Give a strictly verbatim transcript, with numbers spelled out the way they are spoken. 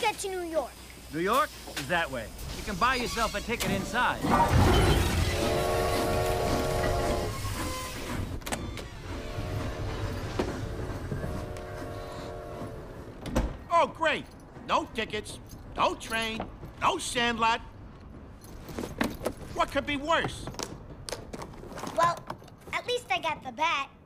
get to New York? New York is that way. You can buy yourself a ticket inside. Oh, great. No tickets, no train, no Sandlot. What could be worse? Well, at least I got the bat.